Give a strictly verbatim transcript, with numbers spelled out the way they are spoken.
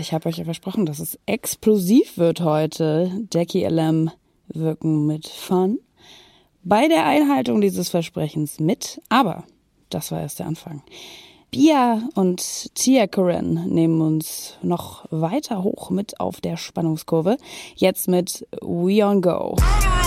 ich habe euch ja versprochen, dass es explosiv wird heute. Jackie L M wirken mit Fun bei der Einhaltung dieses Versprechens mit, aber das war erst der Anfang. Bia und Tia Corrin nehmen uns noch weiter hoch mit auf der Spannungskurve. Jetzt mit We On Go.